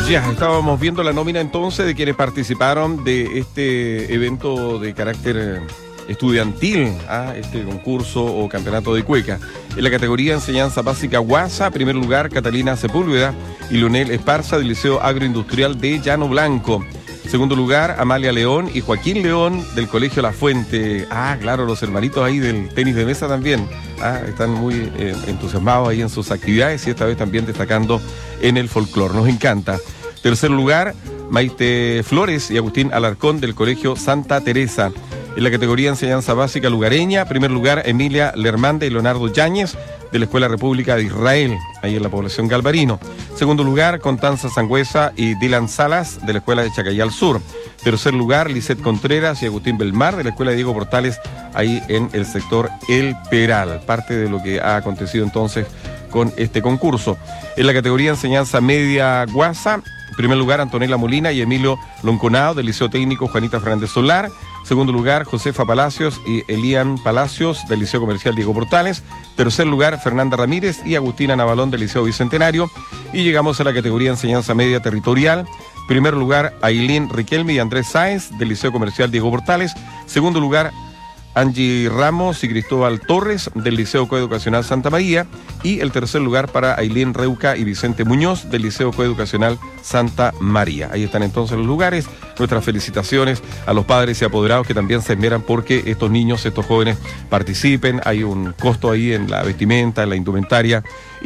Ya, estábamos viendo la nómina entonces de quienes participaron de este evento de carácter estudiantil, este concurso o campeonato de cueca. En la categoría Enseñanza Básica Guasa, primer lugar Catalina Sepúlveda y Leonel Esparza del Liceo Agroindustrial de Llano Blanco. Segundo lugar, Amalia León y Joaquín León del Colegio La Fuente. Claro, los hermanitos ahí del tenis de mesa también. Están muy entusiasmados ahí en sus actividades y esta vez también destacando en el folclore. Nos encanta. Tercer lugar, Maite Flores y Agustín Alarcón del Colegio Santa Teresa. En la categoría Enseñanza Básica Lugareña, primer lugar, Emilia Lermande y Leonardo Yáñez de la Escuela República de Israel, ahí en la población Galvarino. Segundo lugar, Constanza Sangüesa y Dylan Salas de la Escuela de Chacayal Sur. Tercer lugar, Lisette Contreras y Agustín Belmar de la Escuela de Diego Portales, ahí en el sector El Peral. Parte de lo que ha acontecido entonces con este concurso. En la categoría Enseñanza Media Guasa, primer lugar, Antonella Molina y Emilio Lonconao del Liceo Técnico Juanita Fernández Solar. Segundo lugar, Josefa Palacios y Elian Palacios del Liceo Comercial Diego Portales. Tercer lugar, Fernanda Ramírez y Agustina Navalón del Liceo Bicentenario. Y llegamos a la categoría Enseñanza Media Territorial. Primer lugar, Ailín Riquelme y Andrés Sáenz del Liceo Comercial Diego Portales. Segundo lugar, Angie Ramos y Cristóbal Torres del Liceo Coeducacional Santa María. Y el tercer lugar para Ailín Reuca y Vicente Muñoz del Liceo Coeducacional Santa María. Ahí están entonces los lugares. Nuestras felicitaciones a los padres y apoderados que también se esmeran porque estos niños, estos jóvenes participen. Hay un costo ahí en la vestimenta, en la indumentaria.